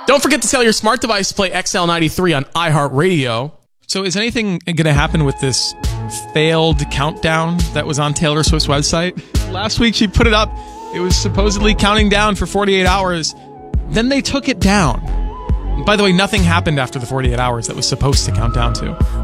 Don't forget to tell your smart device to play XL93 on iHeartRadio. So is anything going to happen with this failed countdown that was on Taylor Swift's website? Last week she put it up. It was supposedly counting down for 48 hours. Then they took it down. By the way, nothing happened after the 48 hours that was supposed to count down to.